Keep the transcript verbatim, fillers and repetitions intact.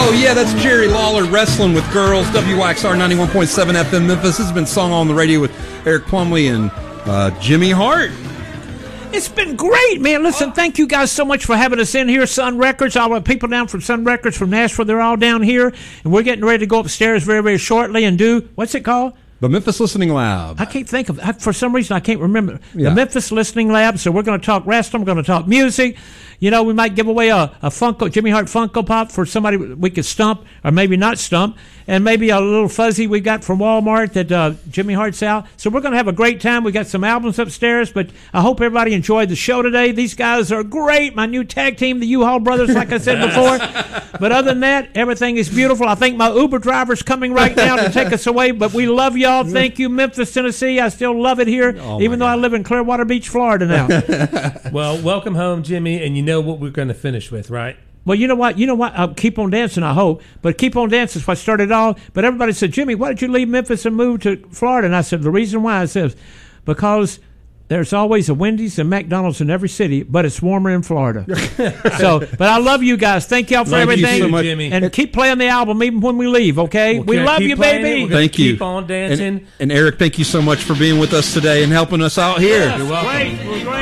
Oh, yeah, that's Jerry Lawler wrestling with girls. W X R ninety-one point seven F M Memphis. This has been sung on the radio with Eric Plumley and uh, Jimmy Hart. It's been great, man. Listen, thank you guys so much for having us in here. Sun Records, all the people down from Sun Records from Nashville, they're all down here. And we're getting ready to go upstairs very, very shortly and do, what's it called? The Memphis Listening Lab. I can't think of, I, for some reason, I can't remember. Yeah. The Memphis Listening Lab. So we're going to talk wrestling. We're going to talk music. You know, we might give away a, a Funko, Jimmy Hart Funko Pop for somebody we could stump, or maybe not stump, and maybe a little fuzzy we got from Walmart that uh, Jimmy Hart's out. So we're going to have a great time. We got some albums upstairs, but I hope everybody enjoyed the show today. These guys are great. My new tag team, the U-Haul Brothers, like I said before. But other than that, everything is beautiful. I think my Uber driver's coming right now to take us away, but we love y'all. Thank you, Memphis, Tennessee. I still love it here, oh even though God. I live in Clearwater Beach, Florida now. Well, welcome home, Jimmy, and you know what we're going to finish with, right? Well, you know what? You know what? I'll keep on dancing, I hope. But keep on dancing is what started it all. But everybody said, Jimmy, why did you leave Memphis and move to Florida? And I said, the reason why, I said, because there's always a Wendy's and McDonald's in every city, but it's warmer in Florida. So, but I love you guys. Thank y'all for Thank you everything. so much. Jimmy. And keep playing the album even when we leave, okay? We'll we keep love you, playing it. baby. We're gonna Thank you. Keep on dancing. And, and Eric, thank you so much for being with us today and helping us out here. You're welcome. Great.